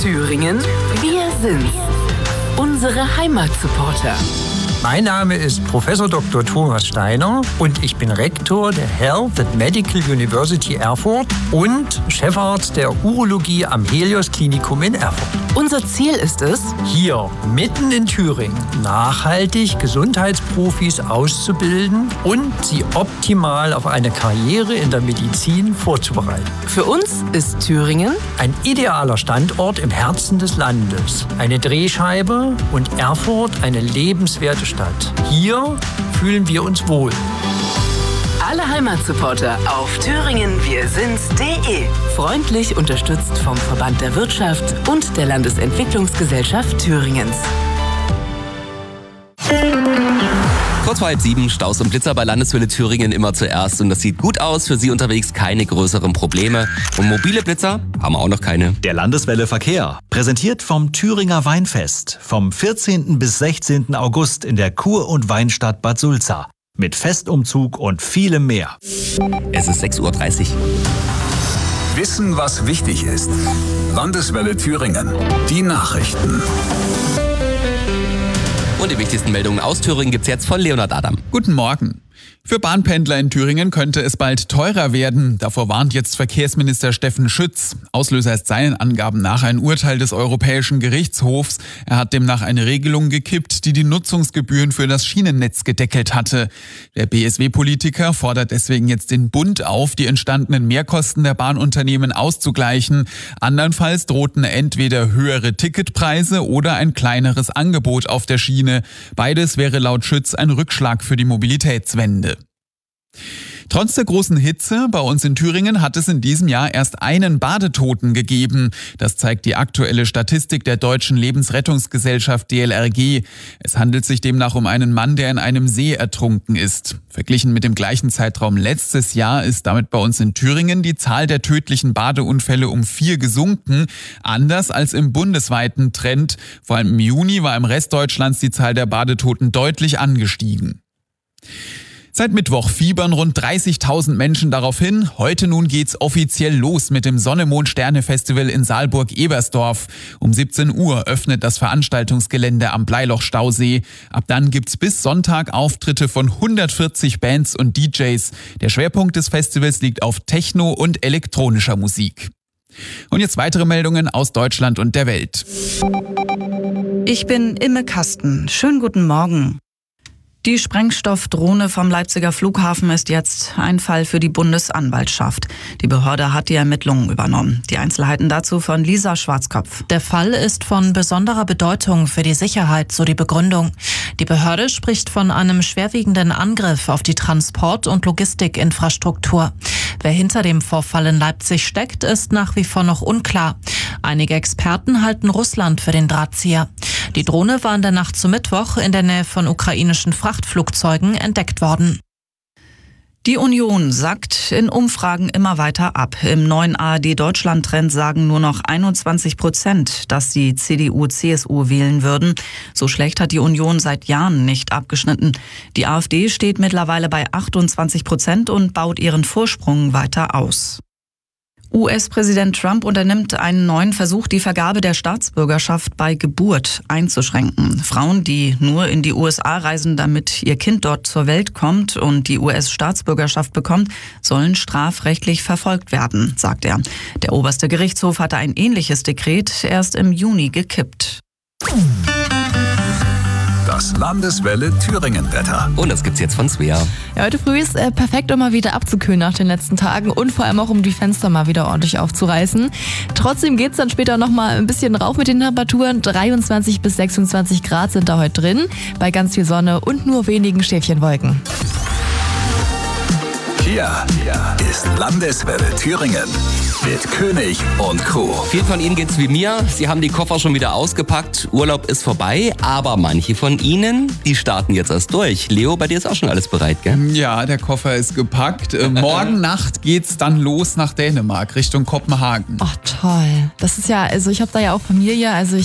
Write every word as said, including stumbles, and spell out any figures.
Thüringen, wir sind's. Unsere Heimatsupporter. Mein Name ist Professor Doktor Thomas Steiner und ich bin Rektor der Health and Medical University Erfurt und Chefarzt der Urologie am Helios Klinikum in Erfurt. Unser Ziel ist es, hier mitten in Thüringen nachhaltig Gesundheitsprofis auszubilden und sie optimal auf eine Karriere in der Medizin vorzubereiten. Für uns ist Thüringen ein idealer Standort im Herzen des Landes, eine Drehscheibe und Erfurt eine lebenswerte Stadt. Hier fühlen wir uns wohl. Alle Heimatsupporter auf thüringen wir sind's punkt de. Freundlich unterstützt vom Verband der Wirtschaft und der Landesentwicklungsgesellschaft Thüringens. Kurz vor halb sieben, Staus und Blitzer bei Landeswelle Thüringen immer zuerst. Und das sieht gut aus, für Sie unterwegs keine größeren Probleme. Und mobile Blitzer haben wir auch noch keine. Der Landeswelle Verkehr, präsentiert vom Thüringer Weinfest. Vom vierzehnten bis sechzehnten August in der Kur- und Weinstadt Bad Sulza. Mit Festumzug und vielem mehr. Es ist sechs Uhr dreißig. Wissen, was wichtig ist. Landeswelle Thüringen. Die Nachrichten. Und die wichtigsten Meldungen aus Thüringen gibt's jetzt von Leonhard Adam. Guten Morgen. Für Bahnpendler in Thüringen könnte es bald teurer werden. Davor warnt jetzt Verkehrsminister Steffen Schütz. Auslöser ist seinen Angaben nach ein Urteil des Europäischen Gerichtshofs. Er hat demnach eine Regelung gekippt, die die Nutzungsgebühren für das Schienennetz gedeckelt hatte. Der B S W-Politiker fordert deswegen jetzt den Bund auf, die entstandenen Mehrkosten der Bahnunternehmen auszugleichen. Andernfalls drohten entweder höhere Ticketpreise oder ein kleineres Angebot auf der Schiene. Beides wäre laut Schütz ein Rückschlag für die Mobilitätswende. Trotz der großen Hitze bei uns in Thüringen hat es in diesem Jahr erst einen Badetoten gegeben. Das zeigt die aktuelle Statistik der Deutschen Lebensrettungsgesellschaft D L R G. Es handelt sich demnach um einen Mann, der in einem See ertrunken ist. Verglichen mit dem gleichen Zeitraum letztes Jahr ist damit bei uns in Thüringen die Zahl der tödlichen Badeunfälle um vier gesunken. Anders als im bundesweiten Trend. Vor allem im Juni war im Rest Deutschlands die Zahl der Badetoten deutlich angestiegen. Seit Mittwoch fiebern rund dreißigtausend Menschen darauf hin. Heute nun geht's offiziell los mit dem Sonne-Mond-Sterne-Festival in Saalburg-Ebersdorf. Um siebzehn Uhr öffnet das Veranstaltungsgelände am Bleiloch-Stausee. Ab dann gibt's bis Sonntag Auftritte von hundertvierzig Bands und D Js. Der Schwerpunkt des Festivals liegt auf Techno und elektronischer Musik. Und jetzt weitere Meldungen aus Deutschland und der Welt. Ich bin Imme Kasten. Schönen guten Morgen. Die Sprengstoffdrohne vom Leipziger Flughafen ist jetzt ein Fall für die Bundesanwaltschaft. Die Behörde hat die Ermittlungen übernommen. Die Einzelheiten dazu von Lisa Schwarzkopf. Der Fall ist von besonderer Bedeutung für die Sicherheit, so die Begründung. Die Behörde spricht von einem schwerwiegenden Angriff auf die Transport- und Logistikinfrastruktur. Wer hinter dem Vorfall in Leipzig steckt, ist nach wie vor noch unklar. Einige Experten halten Russland für den Drahtzieher. Die Drohne war in der Nacht zu Mittwoch in der Nähe von ukrainischen Frachtflugzeugen entdeckt worden. Die Union sackt in Umfragen immer weiter ab. Im neuen A R D-Deutschland-Trend sagen nur noch einundzwanzig Prozent, dass sie C D U C S U wählen würden. So schlecht hat die Union seit Jahren nicht abgeschnitten. Die AfD steht mittlerweile bei achtundzwanzig Prozent und baut ihren Vorsprung weiter aus. U S-Präsident Trump unternimmt einen neuen Versuch, die Vergabe der Staatsbürgerschaft bei Geburt einzuschränken. Frauen, die nur in die U S A reisen, damit ihr Kind dort zur Welt kommt und die U S-Staatsbürgerschaft bekommt, sollen strafrechtlich verfolgt werden, sagt er. Der oberste Gerichtshof hatte ein ähnliches Dekret erst im Juni gekippt. Das Landeswelle Thüringen-Wetter. Und das gibt's jetzt von Svea. Ja, heute früh ist äh, perfekt, um mal wieder abzukühlen nach den letzten Tagen und vor allem auch, um die Fenster mal wieder ordentlich aufzureißen. Trotzdem geht's dann später nochmal ein bisschen rauf mit den Temperaturen. dreiundzwanzig bis sechsundzwanzig Grad sind da heute drin, bei ganz viel Sonne und nur wenigen Schäfchenwolken. Hier, hier ist Landeswelle Thüringen mit König und Co. Vielen von Ihnen geht's wie mir. Sie haben die Koffer schon wieder ausgepackt. Urlaub ist vorbei, aber manche von Ihnen, die starten jetzt erst durch. Leo, bei dir ist auch schon alles bereit, gell? Ja, der Koffer ist gepackt. Äh, morgen Nacht geht's dann los nach Dänemark, Richtung Kopenhagen. Ach toll. Das ist ja, also ich habe da ja auch Familie, also ich